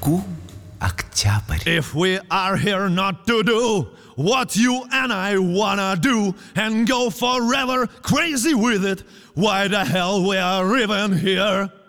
Аку Октябрь. If we are here not to do what you and I wanna do and go forever crazy with it, why the hell we are even here?